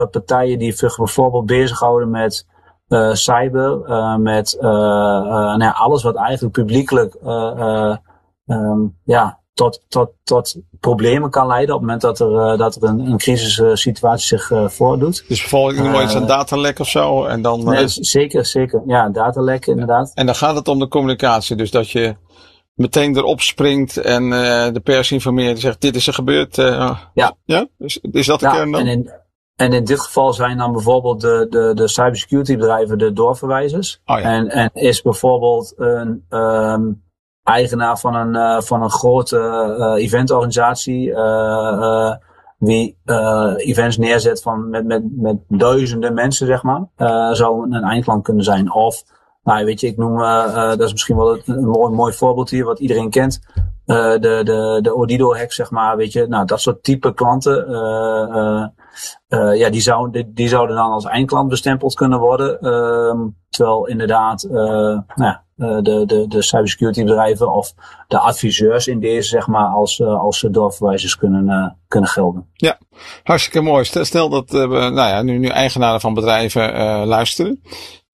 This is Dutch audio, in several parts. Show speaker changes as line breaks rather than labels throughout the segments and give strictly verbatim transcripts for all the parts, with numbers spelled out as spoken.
partijen die zich bijvoorbeeld bezighouden met uh, cyber, uh, met uh, uh, nou ja, alles wat eigenlijk publiekelijk uh, uh, um, ja, tot, tot, tot problemen kan leiden op het moment dat er, uh, dat er een, een crisissituatie zich uh, voordoet.
Dus bijvoorbeeld ik noem maar iets een datalek of zo. En dan,
nee, uh, zeker, zeker. Ja, datalek inderdaad.
En dan gaat het om de communicatie. Dus dat je meteen erop springt en uh, de pers informeert en zegt dit is er gebeurd. Uh,
ja.
ja. Is, is dat de
ja,
kern dan?
En in, en in dit geval zijn dan bijvoorbeeld de, de, de cybersecurity bedrijven de doorverwijzers.
Oh ja.
en, en is bijvoorbeeld een um, eigenaar van een, uh, van een grote uh, eventorganisatie uh, uh, die uh, events neerzet van met, met, met duizenden mensen, zeg maar, uh, zou een eindklant kunnen zijn. Of, nou weet je, ik noem, uh, uh, dat is misschien wel een mooi, mooi voorbeeld hier, wat iedereen kent. Uh, de, de, de Odido-hack, zeg maar, weet je, nou, dat soort type klanten, uh, uh, uh, ja, die, zou, die, die zouden dan als eindklant bestempeld kunnen worden. Uh, terwijl inderdaad, uh, nou ja, uh, de, de, de cybersecurity bedrijven of de adviseurs in deze, zeg maar, als, uh, als doorverwijzers kunnen, uh, kunnen gelden.
Ja, hartstikke mooi. Stel dat uh, we, nou ja, nu, nu eigenaren van bedrijven uh, luisteren.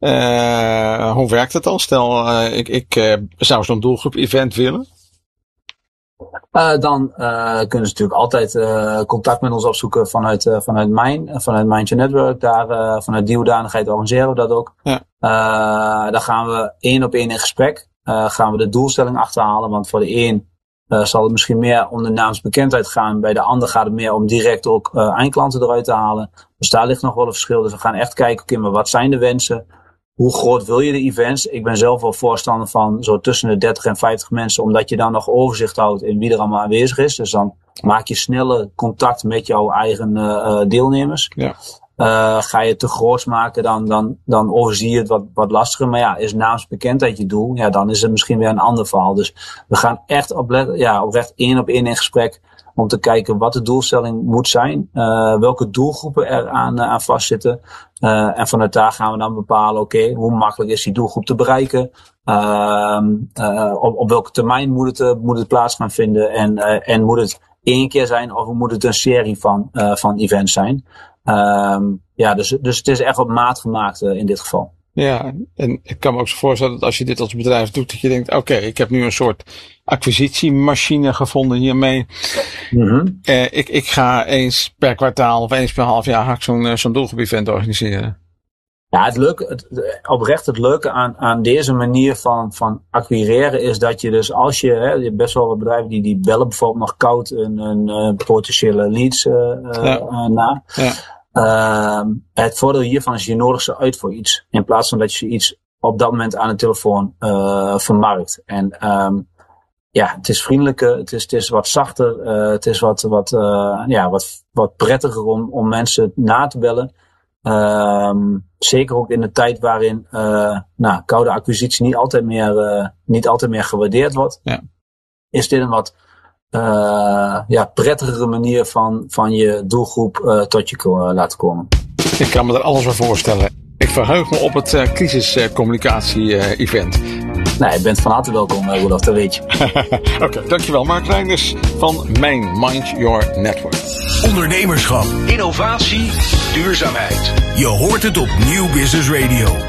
Uh, hoe werkt het dan? Stel, uh, ik, ik uh, zou zo'n doelgroep event willen.
Uh, dan uh, kunnen ze natuurlijk altijd uh, contact met ons opzoeken vanuit, uh, vanuit Mind, vanuit Mind Your Network. Daar, uh, vanuit die hoedanigheid organiseren we dat ook.
Ja.
Uh, daar gaan we één op één in gesprek. Uh, gaan we de doelstelling achterhalen. Want voor de een uh, zal het misschien meer om de naamsbekendheid gaan. Bij de ander gaat het meer om direct ook uh, eindklanten eruit te halen. Dus daar ligt nog wel een verschil. Dus we gaan echt kijken, oké, okay, maar wat zijn de wensen? Hoe groot wil je de events? Ik ben zelf wel voorstander van zo tussen de dertig en vijftig mensen, omdat je dan nog overzicht houdt in wie er allemaal aanwezig is. Dus dan maak je sneller contact met jouw eigen uh, deelnemers.
Ja.
Uh, ga je het te groot maken, dan, dan, dan overzie je het wat, wat lastiger. Maar ja, is naamsbekendheid je doel? Ja, dan is het misschien weer een ander verhaal. Dus we gaan echt op, ja, oprecht één op één in gesprek om te kijken wat de doelstelling moet zijn. Uh, welke doelgroepen er aan, uh, aan vastzitten. Uh, en vanuit daar gaan we dan bepalen, oké, okay, hoe makkelijk is die doelgroep te bereiken? Uh, uh, op, op welke termijn moet het, uh, moet het plaats gaan vinden? En, uh, en moet het één keer zijn of moet het een serie van, uh, van events zijn? Um, ja, dus, dus het is echt op maat gemaakt uh, in dit geval.
Ja, en ik kan me ook zo voorstellen dat als je dit als bedrijf doet, dat je denkt, oké, okay, ik heb nu een soort acquisitiemachine gevonden hiermee.
Mm-hmm.
Uh, ik, ik ga eens per kwartaal of eens per half jaar ga ik zo'n, zo'n doelgroep-event organiseren.
Ja, het leuke, het, oprecht het leuke aan, aan deze manier van, van acquireren is dat je dus als je, hè, je hebt best wel wat bedrijven die, die bellen bijvoorbeeld nog koud een, een, een potentiële leads uh, ja. uh, na.
Ja.
Uh, het voordeel hiervan is je nodigt ze uit voor iets. In plaats van dat je iets op dat moment aan de telefoon uh, vermarkt. En um, ja, het is vriendelijker, het is, het is wat zachter, uh, het is wat, wat, uh, ja, wat, wat prettiger om, om mensen na te bellen. Um, zeker ook in de tijd waarin uh, nou, koude acquisitie niet altijd meer, uh, niet altijd meer gewaardeerd wordt.
Ja.
Is dit een wat uh, ja, prettigere manier van, van je doelgroep uh, tot je ko- uh, laten komen.
Ik kan me er alles voor voorstellen. Ik verheug me op het uh, crisiscommunicatie-event. Uh,
nee, je bent van harte welkom, uh, Roelof, dat weet je.
Oké, okay, dankjewel. Mark Reinders van Main Mind Your Network.
Ondernemerschap, innovatie, duurzaamheid. Je hoort het op Nieuw Business Radio.